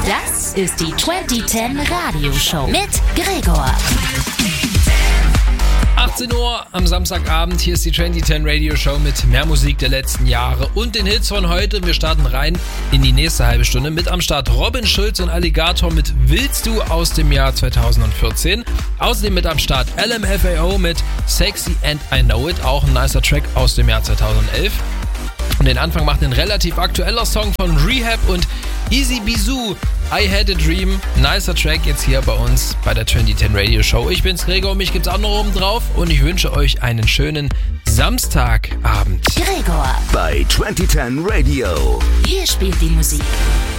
Das ist die 2010 Radioshow mit Gregor. 18 Uhr am Samstagabend, hier ist die 2010 Radio Show mit mehr Musik der letzten Jahre und den Hits von heute. Wir starten rein in die nächste halbe Stunde. Mit am Start Robin Schulz und Alligator mit Willst du aus dem Jahr 2014. Außerdem mit am Start LMFAO mit Sexy and I Know It, auch ein nicer Track aus dem Jahr 2011. Und den Anfang macht ein relativ aktueller Song von Rehab und Easy Bisou, I Had a Dream. Nicer Track jetzt hier bei uns bei der 2010 Radio Show. Ich bin's Gregor, mich gibt's auch noch oben drauf und ich wünsche euch einen schönen Samstagabend. Gregor, bei 2010 Radio. hier spielt die Musik.